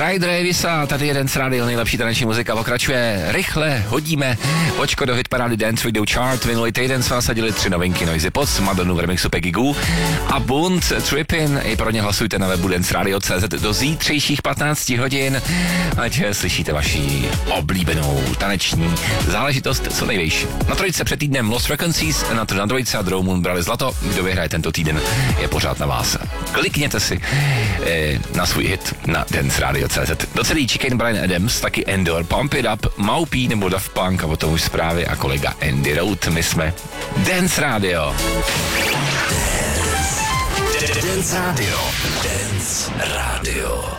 Ryder Davisa, tady jeden z rádií, nejlepší taneční muzika pokračuje. Rychle hodíme očko do hitparády Dance Radio Chart. Minulý týden jsme nasadili 3 novinky Noisy Pods, Madonu v remixu Peggy Goo a Bunt Trippin. I pro ně hlasujte na webu danceradio.cz do zítřejších 15 hodin, ať slyšíte vaši oblíbenou taneční záležitost co nejvější. Na trojce před týdnem Lost Frequencies, na trojce a Draw Moon brali zlato. Kdo vyhraje tento týden, je pořád na vás. Klikněte si na svůj hit na danceradio.cz. Do celý Chicane Bryan Adams, taky Endor, Pump It Up, Maupí nebo Daft Punk a potom už zprávy a kolega Andy Road. My jsme Dance Radio. Dance Radio. Dance Radio.